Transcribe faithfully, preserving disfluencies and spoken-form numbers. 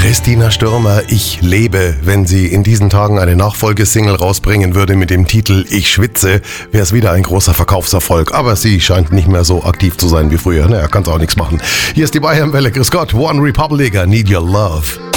Christina Stürmer, ich lebe. Wenn sie in diesen Tagen eine Nachfolgesingle rausbringen würde mit dem Titel Ich schwitze, wäre es wieder ein großer Verkaufserfolg. Aber sie scheint nicht mehr so aktiv zu sein wie früher. Naja, kann's auch nichts machen. Hier ist die Bayernwelle. Grüß Gott, One Republic, I Need Your Love.